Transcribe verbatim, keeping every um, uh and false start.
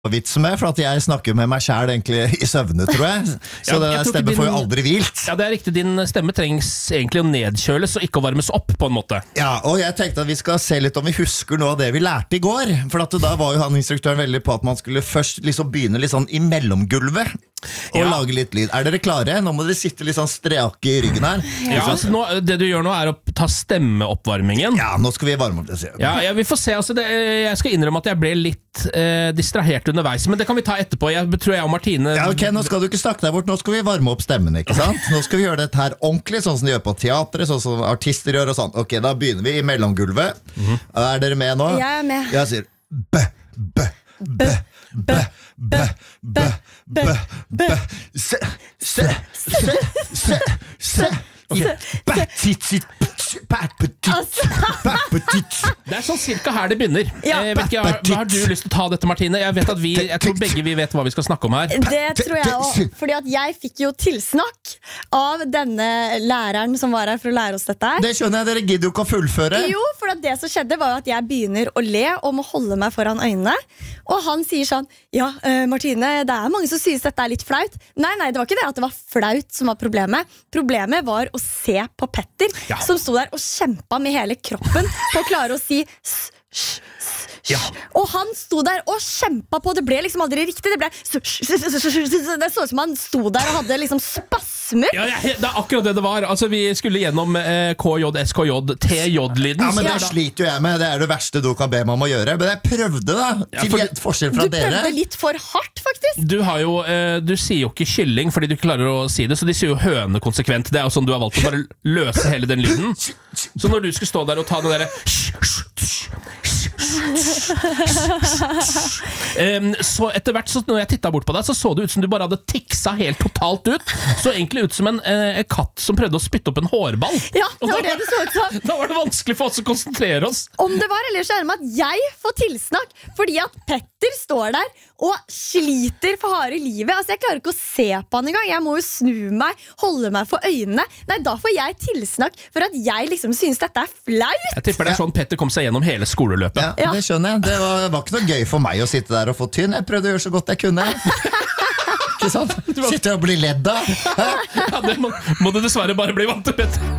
vits med, for at jeg snakker med meg selv egentlig i søvne, tror jeg. Så Ja, det jeg tror stemme ikke får jo din- aldri hvilt. Ja, det er riktig. Din stemme trengs egentlig å nedkjøles og ikke å varmes opp på en måte. Ja, og jeg tenkte at vi skal se litt om vi husker noe av det vi lærte i går. For at da var jo han instruktøren veldig på at man skulle først liksom begynne litt sånn i mellomgulvet og Ja. lage litt lyd. Er dere klare? Nå må dere sitte litt sånn strake i ryggen her. Ja, altså nå, det du gjør nå er å ta stemmeoppvarmingen. Ja, nå skal vi varme opp det. sier jeg. Ja, ja, vi får se. Altså det, jeg skal innrømme at jeg ble litt eh, distrahert underveis, men det kan vi ta etterpå. Jeg tror jeg og Martine Ja, ok, Nå skal du ikke snakke deg bort, nå skal vi varme opp stemmen. Ikke sant? Nå skal vi gjøre dette her ordentlig, sånn som de gjør på teatret, sånn som artister gjør og sånn. Ok, da begynner vi i mellomgulvet. Er dere med nå? Jeg er med. Jeg sier bø, bø, bø, bø, bø, bø, bø, bø, se, se, se, se, se, bæ, tit, tit, bæ, petit, bæ, petit. Det er sånn cirka her det begynner. Ja. Jeg vet ikke, har, hva har du lyst til å ta dette, Martine? Jeg vet at vi, jeg tror begge vi vet hva vi skal snakke om her. Det tror jeg også, fordi at jeg fikk jo tilsnakk av denne læreren som var her for å lære oss dette her. Det skjønner jeg, dere gidder jo ikke å fullføre. Jo, for at det som skjedde var jo at jeg begynner å le og må holde meg foran øynene. Og han sier sånn, ja, uh, Martine, det er mange som synes dette er litt flaut. Nei, nei, det var ikke det at det var flaut som var problemet. Problemet var å se på Petter, Ja. som sto der og kjempet med hele kroppen på å klare å si s, s, s, Ja. Og han sto der og kjempet på. Det ble liksom aldri riktig. Det ble s, s, s, s, s, s, Det så ut som han sto der og hadde liksom spasmer. Ja, ja, det er akkurat det det var. Altså, vi skulle gjennom eh, K J, S K J, T J-lyden. Ja, men Ja. det sliter jo jeg med. Det er det verste du kan be meg om å gjøre. Men jeg prøvde, da. Ja, Til for- jeg- forskjell Du fra prøvde dere. litt for hardt, faktisk. Du, har jo, eh, du sier jo ikke kylling fordi du ikke klarer å si det, så de sier jo høne konsekvent. Det er jo sånn du har valgt å bare løse hele den lyden. Så når du skulle stå der og ta den derre um, Så etter hvert, så når jeg tittet bort på deg, så så det ut som du bare hadde tiksa helt totalt ut. Så egentlig ut som en eh, katt som prøvde å spytte opp en hårball. Ja, det Og var da, det det så ut som. da var det vanskelig for oss å konsentrere oss. Om det var, ellers er det med at jeg får tilsnakk fordi at Petter står der og sliter for harde livet. Altså, jeg klarer ikke å se på han engang. Jeg må jo snu meg, holde meg for øynene. Nei, da får jeg tilsnakk for at jeg liksom synes dette er flaut. Jeg tipper det er sånn Petter kom seg gjennom hele skoleløpet. Ja, Ja. det skjønner jeg. Det var, var ikke noe gøy for meg å sitte der og få tynn. Jeg prøvde å gjøre så godt jeg kunne. Ikke sant? Sitte og bli ledd av. Ja, det må, må du dessverre bare bli vant til, Petter.